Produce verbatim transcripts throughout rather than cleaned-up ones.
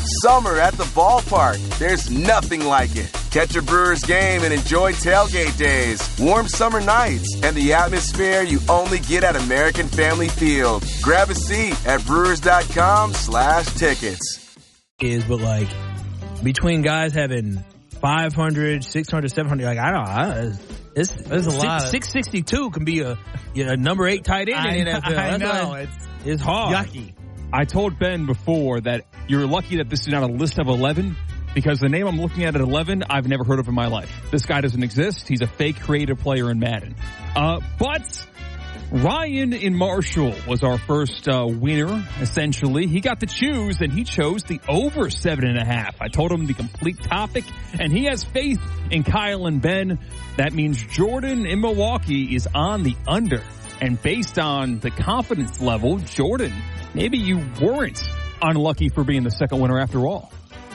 Summer at the ballpark. There's nothing like it. Catch a Brewers game and enjoy tailgate days, warm summer nights, and the atmosphere you only get at American Family Field. Grab a seat at brewers.com slash tickets. Is, but like, between guys having five hundred, six hundred, seven hundred, like, I don't know. It's, There's a six, lot. Of, six sixty-two can be a, you know, a number eight tight end I, in the N F L. I That's know. why It's, it's hard. yucky. I told Ben before that you're lucky that this is not a list of eleven because the name I'm looking at at eleven, I've never heard of in my life. This guy doesn't exist. He's a fake creative player in Madden. Uh, but Ryan in Marshall was our first uh, winner, essentially. He got to choose, and he chose the over seven and a half. I told him the complete topic, and he has faith in Kyle and Ben. That means Jordan in Milwaukee is on the under. And based on the confidence level, Jordan, maybe you weren't unlucky for being the second winner after all.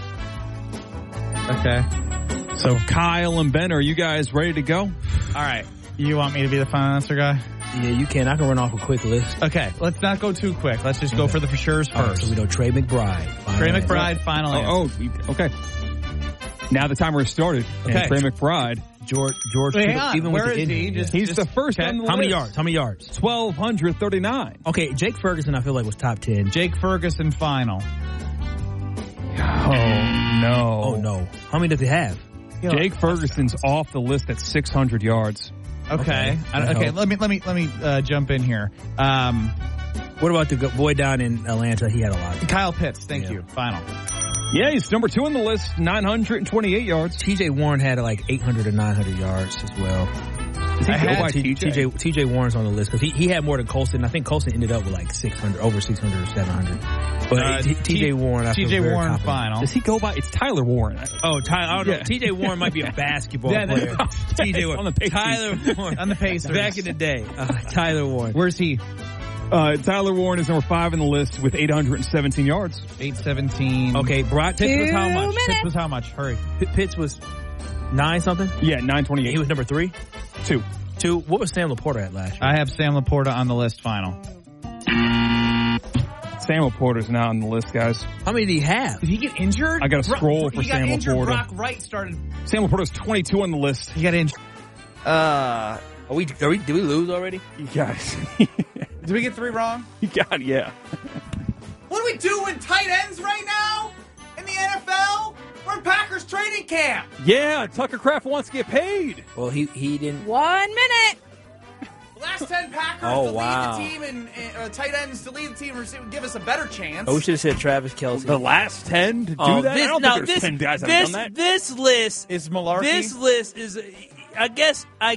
Okay. So Kyle and Ben, are you guys ready to go? All right. You want me to be the final answer guy? Yeah, you can. I can run off a quick list. Okay. Let's not go too quick. Let's just go Okay. for the for sure's first. All right, so we know Trey McBride. Trey Fine. McBride, final answer. Oh, oh, okay. Now the timer has started. Okay. And Trey McBride, George, George, Wait, even, hang on. even Where with the is he? injury. Just- he's the first okay. on the How list. many yards? How many yards? twelve thirty-nine. Okay, Jake Ferguson, I feel like was top ten. Jake Ferguson, final. Oh, no. Oh no, how many does he have? Jake Ferguson's off the list at six hundred yards. Okay. Okay. I- That Okay. helps. Let me let me let me uh, jump in here. Um, What about the go- boy down in Atlanta? He had a lot. Kyle Pitts. Thank Yeah. you. Final. Yeah, he's number two on the list, nine hundred twenty-eight yards. T J Warren had like eight hundred to nine hundred yards as well. Does he I go had by T- T J? TJ T J Warren's on the list because he, he had more than Colston. I think Colston ended up with like six hundred, over six hundred or seven hundred. But Uh, T- TJ Warren, I T feel J very Warren, confident. final. Does he go by? It's Tyler Warren. Oh, Ty, I don't know. Yeah. T J Warren might be a basketball Yeah, player. T J on Warren. the Pacers. Tyler Warren. On the Pacers. Back in the day. Uh, Tyler Warren. Where's he? Uh, Tyler Warren is number five on the list with eight hundred seventeen yards. eight seventeen. Okay, Brock Pitts was Pitts how was, much? minutes. Pitts was how much? Hurry. Pitts was nine something. Yeah, nine twenty-eight. He was number three. two. Two. What was Sam Laporta at last year? I have Sam Laporta on the list, final. Samuel Porter's not on the list, guys. How many did he have? Did he get injured? I got a scroll for he got Sam injured. Laporta. Brock Wright started. Samuel Porter's twenty-two on the list. He got injured. Uh, Are we? Are we? Did we lose already? You guys. did we get three wrong? you got, yeah. What are we doing tight ends right now in the N F L? We're in Packers training camp. Yeah, Tucker Kraft wants to get paid. Well, he he didn't. One minute. The last ten Packers Oh, to wow. lead the team and uh, tight ends to lead the team would give us a better chance. Oh, we should have said Travis Kelce. The last ten to do Oh, that? this, I don't no, think there's this, ten guys that this, have done that. This list, Is malarkey? this list is, I guess, I.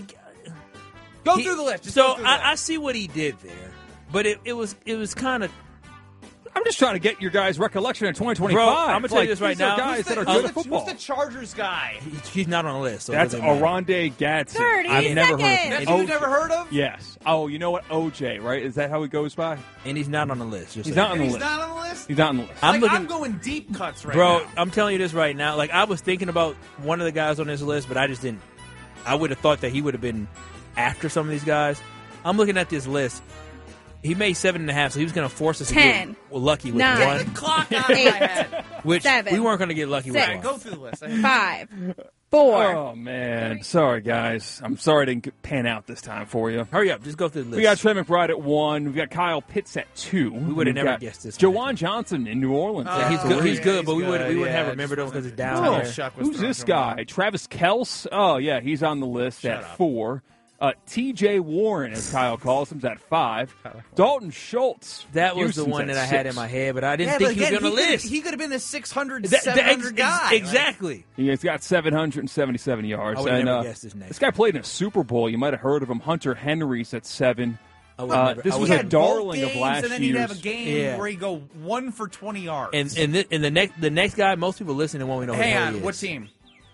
Go he- through the list. Just so go through the list. I, I see what he did there, but it, it was it was kind of. I'm just trying to get your guys' recollection of twenty twenty-five. Bro, I'm gonna tell you Like, this right these are now. guys Who's that the, are who's good the- at football. who's the Chargers guy? He, he's not on the list. So it That's doesn't matter. Aronde Gadsden. thirty I've never heard of seconds. him. That O- you've never heard of? Yes. Oh, you know what? O J, right? Is that how he goes by? And he's not on the list. just He's so not you on know. the He's list. not on the list? He's not on the list. I'm like, looking- I'm going deep cuts right Bro, now. I'm telling you this right now. Like, I was thinking about one of the guys on this list, but I just didn't. I would have thought that he would have been after some of these guys. I'm looking at this list. He made seven and a half, so he was going to force us Ten. to get lucky with Nine. Get one, the clock out of my head. which Seven. we weren't going to get lucky Six. with one. Go through the list. Five. Four. Oh, man. Sorry, guys. I'm sorry I didn't get- pan out this time for you. Hurry up, just go through the list. We got Trey McBride at one. We've got Kyle Pitts at two. We would've We've never got guessed this one. Jawan Johnson in New Orleans. Uh, Yeah, he's Oh, good. He's yeah, good, he's but we would good, we wouldn't yeah, have just remembered him because wasn't- it's down Oh, there. Shuck was who's thrown this from guy? him. Travis Kelce? Oh, yeah, he's on the list Shut at up. four. Uh, T J Warren, as Kyle calls him, is at five. Dalton Schultz. That was the Houston's one at that I had six. in my head, but I didn't Yeah, think but he was again, on the he list. Could, he could have been the six hundred, That- that- seven hundred ex- guy. Like, Exactly. He's got seven hundred seventy-seven yards. I would and, never uh, guess this next This guy played in a Super Bowl. You might have heard of him. Hunter Henry's at seven. I would Uh, never, this I was would a he had darling both of games, last and then he'd have a year's. game Yeah. where he go one for twenty yards. And and the, and the next the next guy, most people listening won't even know. who the hang hell on, he is. what team?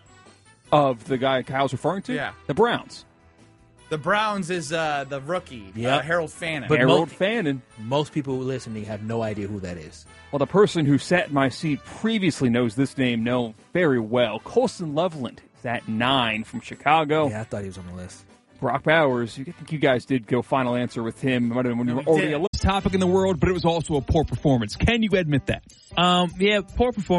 Of the guy Kyle's referring to? Yeah. The Browns. The Browns is uh, the rookie, Yep. uh, Harold Fannin. But Harold mo- Fannin. Most people listening have no idea who that is. Well, the person who sat in my seat previously knows this name no very well. Colson Loveland is at nine from Chicago. Yeah, I thought he was on the list. Brock Bowers, you- I think you guys did go final answer with him. It might have been when you were we already did. a list topic in the world, but it was also a poor performance. Can you admit that? Um, yeah, poor performance.